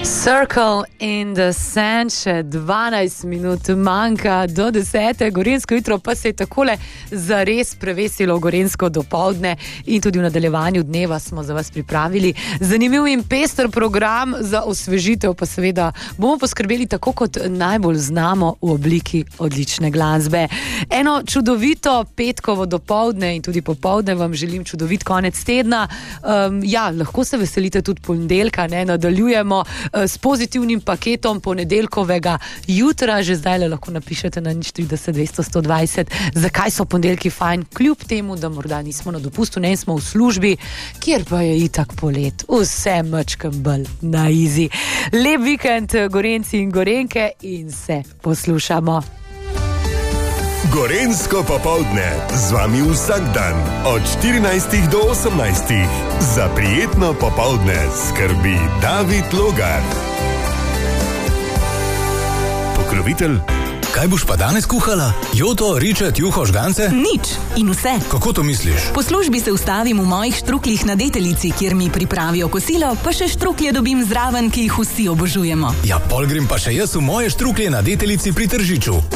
Circle in the Sand, še 12 minut manjka do 10. Gorenjsko jutro pa se je takole zares prevesilo gorenjsko dopoldne in tudi v nadaljevanju dneva smo za vas pripravili zanimiv in pester program za osvežitev, pa seveda bomo poskrbeli tako, kot najbolj znamo, v obliki odlične glasbe. Eno čudovito petkovo dopoldne in tudi popoldne vam želim čudovit konec tedna. Lahko se veselite tudi ponedeljka, nadaljujemo s pozitivnim paketom ponedeljkovega jutra. Že zdaj lahko napišete na 030 200 120, zakaj so ponedeljki fajn, kljub temu, da morda nismo na dopustu, ne smo v službi, kjer pa je itak polet, vse mačkem bolj na easy. Lep vikend, Gorenjci in Gorenjke, in se poslušamo. Gorenjsko popoldne z vami vsak dan od 14 do 18. Za prijetno popoldne skrbi David Logar. Pokrovitelj. Kaj boš pa danes kuhala? Joto, ričet, juho, žgance? Nič in vse. Kako to misliš? Po službi se ustavim v mojih štruklih na Deteljici, kjer mi pripravijo kosilo, pa še štruklje dobim zraven, ki jih vsi obožujemo. Ja, pol grem pa še jaz v moje štruklje na Deteljici pri Tržiču.